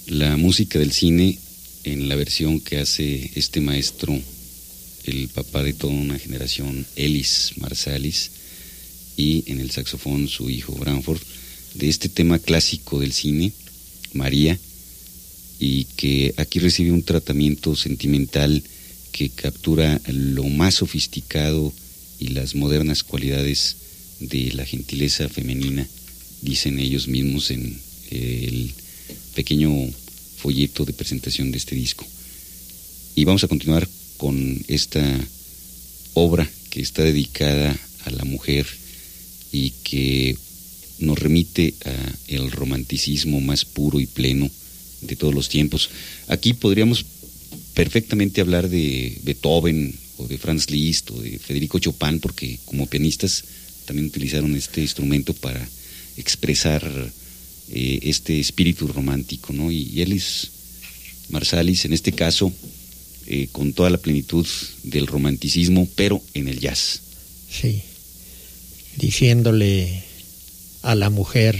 la música del cine en la versión que hace este maestro, el papá de toda una generación, Ellis Marsalis, y en el saxofón su hijo Branford, de este tema clásico del cine, María, y que aquí recibe un tratamiento sentimental que captura lo más sofisticado y las modernas cualidades de la gentileza femenina, dicen ellos mismos en el pequeño folleto de presentación de este disco. Y vamos a continuar con esta obra que está dedicada a la mujer y que nos remite a el romanticismo más puro y pleno de todos los tiempos. Aquí podríamos perfectamente hablar de Beethoven o de Franz Liszt o de Federico Chopin, porque como pianistas también utilizaron este instrumento para expresar este espíritu romántico, ¿no? Y Ellis Marsalis, en este caso, con toda la plenitud del romanticismo, pero en el jazz. Sí, diciéndole a la mujer,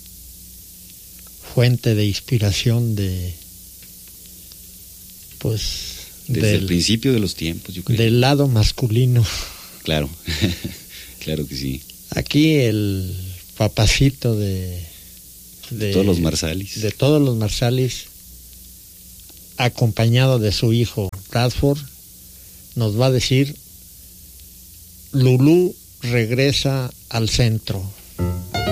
fuente de inspiración desde el principio de los tiempos, yo creo. Del lado masculino. Claro, claro que sí. Aquí el papacito de todos los Marsalis. De todos los Marsalis, acompañado de su hijo Bradford, nos va a decir: Lulú regresa al centro.